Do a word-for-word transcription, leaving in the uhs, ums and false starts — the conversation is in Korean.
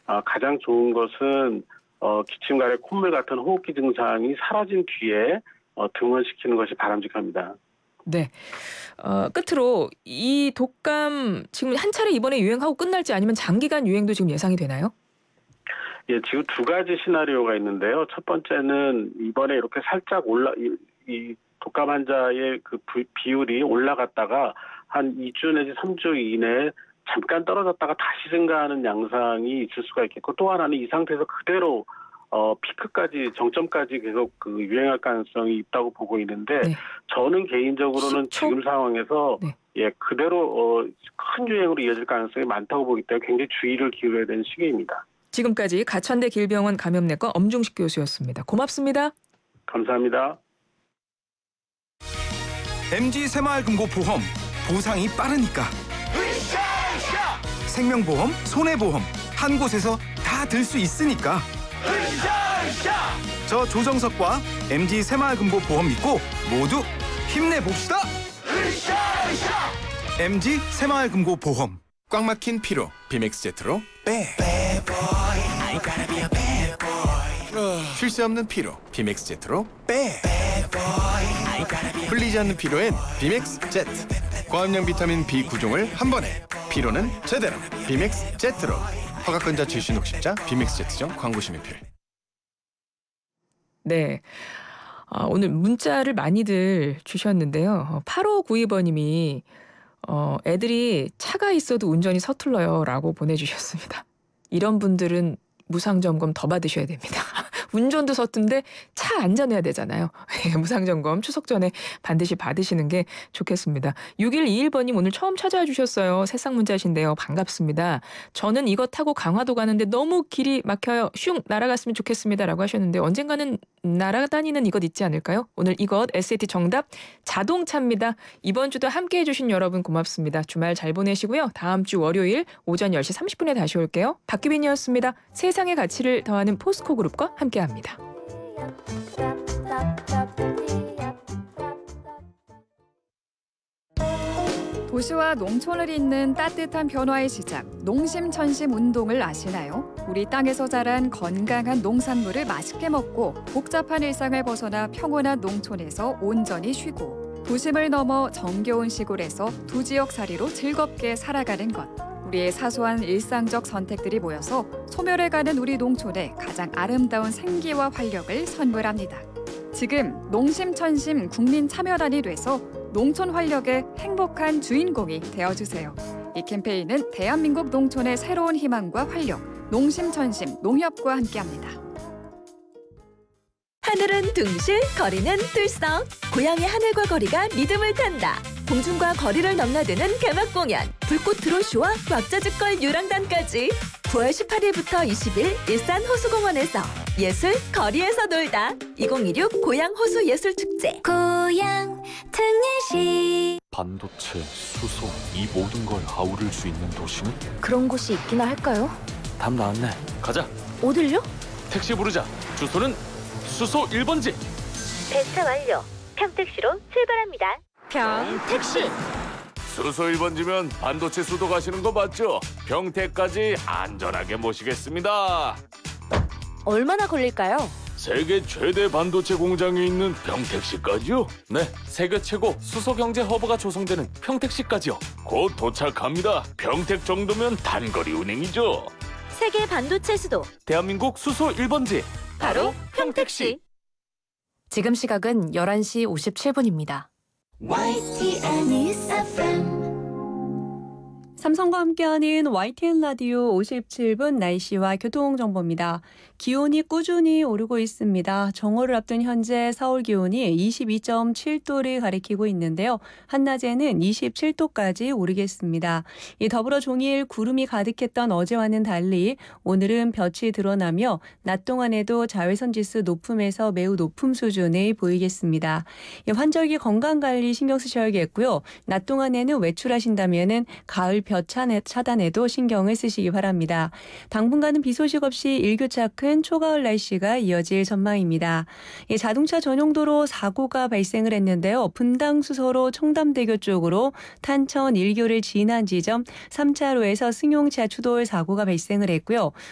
어, 가장 좋은 것은 어, 기침가래 콧물 같은 호흡기 증상이 사라진 뒤에 어, 등원시키는 것이 바람직합니다. 네. 어, 끝으로 이 독감 지금 한 차례 이번에 유행하고 끝날지 아니면 장기간 유행도 지금 예상이 되나요? 예, 지금 두 가지 시나리오가 있는데요. 첫 번째는 이번에 이렇게 살짝 올라 이, 이 독감 환자의 그 비율이 올라갔다가 한 이 주 내지 삼 주 이내에 잠깐 떨어졌다가 다시 증가하는 양상이 있을 수가 있겠고, 또 하나는 이 상태에서 그대로 어, 피크까지 정점까지 계속 그 유행할 가능성이 있다고 보고 있는데, 네. 저는 개인적으로는 십 초? 지금 상황에서 네. 예 그대로 어, 큰 유행으로 이어질 가능성이 많다고 보기 때문에 굉장히 주의를 기울여야 되는 시기입니다. 지금까지 가천대 길병원 감염내과 엄중식 교수였습니다. 고맙습니다. 감사합니다. 엠지 새마을금고보험 보상이 빠르니까 생명보험, 손해보험 한 곳에서 다 들 수 있으니까 저 조정석과 엠지 새마을금고보험 믿고 모두 힘내봅시다. 엠지 새마을금고보험. 꽉 막힌 피로 비맥스 제트로 빼. 쉴 새 없는 피로 비맥스 제트로 빼. 풀리지 않는 피로엔 비맥스 제트. 고함량 비타민 비 구 종을 한 번에. 피로는 제대로 비맥스 제트로. 허가권자 출신 혹십자 비맥스 제트점 광고 심의필. 네. 아, 오늘 문자를 많이들 주셨는데요. 팔오구이 번님이 어, 애들이 차가 있어도 운전이 서툴러요 라고 보내주셨습니다. 이런 분들은 무상점검 더 받으셔야 됩니다. 운전도 서툰데 차 안전해야 되잖아요. 무상점검 추석 전에 반드시 받으시는 게 좋겠습니다. 육일이일 번님 오늘 처음 찾아와 주셨어요. 새싹 문자신데요. 반갑습니다. 저는 이거 타고 강화도 가는데 너무 길이 막혀요. 슝 날아갔으면 좋겠습니다. 라고 하셨는데 언젠가는 날아다니는 이것 있지 않을까요? 오늘 이것 에스에이티 정답 자동차입니다. 이번 주도 함께해 주신 여러분 고맙습니다. 주말 잘 보내시고요. 다음 주 월요일 오전 열 시 삼십 분에 다시 올게요. 박규빈이었습니다. 세상의 가치를 더하는 포스코 그룹과 함께합니다. 도시와 농촌을 잇는 따뜻한 변화의 시작, 농심천심 운동을 아시나요? 우리 땅에서 자란 건강한 농산물을 맛있게 먹고 복잡한 일상을 벗어나 평온한 농촌에서 온전히 쉬고 도심을 넘어 정겨운 시골에서 두 지역살이로 즐겁게 살아가는 것. 우리의 사소한 일상적 선택들이 모여서 소멸해가는 우리 농촌의 가장 아름다운 생기와 활력을 선물합니다. 지금 농심천심 국민참여단이 돼서 농촌 활력의 행복한 주인공이 되어주세요. 이 캠페인은 대한민국 농촌의 새로운 희망과 활력, 농심천심 농협과 함께합니다. 하늘은 둥실, 거리는 들썩. 고향의 하늘과 거리가 리듬을 탄다. 공중과 거리를 넘나드는 개막 공연. 불꽃 드론쇼와 왁자지껄 유랑단까지. 구월 십팔일부터 이십일 일산 호수공원에서 예술 거리에서 놀다. 이천이십육 고향 호수 예술축제. 고향 특례시. 반도체, 수소, 이 모든 걸 아우를 수 있는 도시는? 그런 곳이 있기나 할까요? 답 나왔네. 가자. 어딜요? 택시 부르자. 주소는 수소 일 번지. 배차 완료. 평택시로 출발합니다. 평택시. 수소 일 번지면 반도체 수도 가시는 거 맞죠? 평택까지 안전하게 모시겠습니다. 얼마나 걸릴까요? 세계 최대 반도체 공장이 있는 평택시까지요? 네, 세계 최고 수소 경제 허브가 조성되는 평택시까지요. 곧 도착합니다. 평택 정도면 단거리 운행이죠. 세계 반도체 수도. 대한민국 수소 일 번지. 바로 평택시. 지금 시각은 열한 시 오십칠 분입니다. 와이티엔 News 에프엠. 삼성과 함께하는 와이티엔 라디오 오십칠 분 날씨와 교통정보입니다. 기온이 꾸준히 오르고 있습니다. 정오를 앞둔 현재 서울 기온이 이십이 점 칠 도를 가리키고 있는데요. 한낮에는 이십칠 도까지 오르겠습니다. 이 더불어 종일 구름이 가득했던 어제와는 달리 오늘은 볕이 드러나며 낮 동안에도 자외선 지수 높음에서 매우 높음 수준을 보이겠습니다. 환절기 건강관리 신경 쓰셔야겠고요. 낮 동안에는 외출하신다면은 가을 볕 차단에도 신경을 쓰시기 바랍니다. 당분간은 비 소식 없이 일교차큰 초가을 날씨가 이어질 전망입니다. 예, 자동차 전용도로 사고가 발생을 했는데요. 분당 수서로 청담대교 쪽으로 탄천 일 교를 지난 지점 삼 차로에서 승용차 추돌 사고가 발생을 했고요.